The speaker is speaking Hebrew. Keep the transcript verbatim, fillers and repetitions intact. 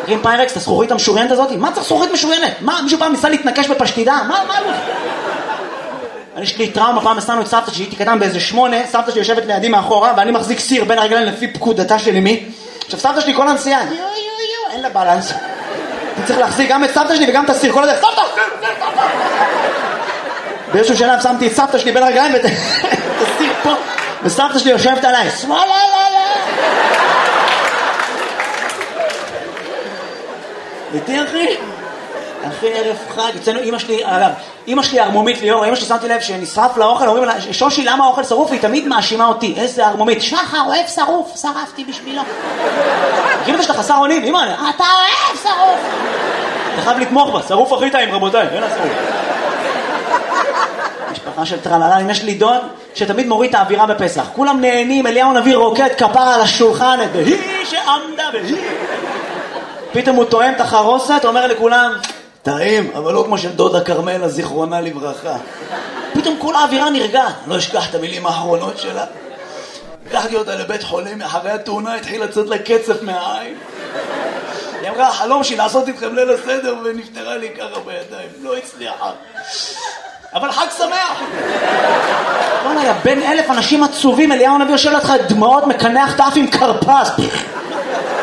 מכירים פיירקס, את הזכוכית המשוריינת הזאת? מה צריך זכוכית משוריינת? מה, מישהו פעם ניסה להתנקש בפשטידה? מה, מה לא? יש לי טראומה, פעם נסענו את סבתא שהייתי קטן באיזה שמונה, סבתא שלי יושבת לידי מאחורה, ואני מחזיק סיר בין הרגליים לפי פקודתה של אמי. עכשיו סבתא שלי כל הנסיעה, יו יו יו, אין לה בלנס. אני צריך להחזיק גם את סבתא שלי וגם את הסיר, כל הדרך, סבתא, סבתא. באיזשהו שלב שמתי את סבתא שלי בין הרגליים ואת הסיר פה, וסבתא שלי יושבת עליי, שמאלה, לא, לא. איתי אחי? אחי ערב חג, אצלנו אמא שלי, אגב, אמא שלי ארמומית ליאור, אמא שלי שמתי לב שנשרף לאוכל, אומרים לה, שושי למה האוכל שרוף? היא תמיד מאשימה אותי, איזה ארמומית, שחר אוהב שרוף, שרפתי בשבילו. כאילו יש לך חסר אונים, אמא, אתה אוהב שרוף. אתה חייב לתמוך בה, שרוף הכי טעים רבותיי, אין השרוף. משפחה של טרללה, יש לי דוד שתמיד מוריד את האווירה בפסח, כולם נהנים, אליהו נביא רוקד כפרה על השולחן, והיא שעמדה והיא. פתאום הוא טועם את החרוסת, אומר לכולם, טעים, אבל לא כמו של דודה קרמלה, זיכרונה לברכה. פתאום כל האווירה נרגעת, לא אשכח את המילים האחרונות שלה. לקחתי אותה לבית חולים, אחרי התאונה התחיל לצאת לה קצף מהעין. היא אמרה, החלום שלי לעשות איתכם ליל הסדר, ונפטרה לי ככה בידיים. לא הצליחה. אבל חג שמח. בוא'נה, יא בן אלף אנשים עצובים, אליהו הנביא יושב לידך דמעות, מקנח את האף עם קרפס.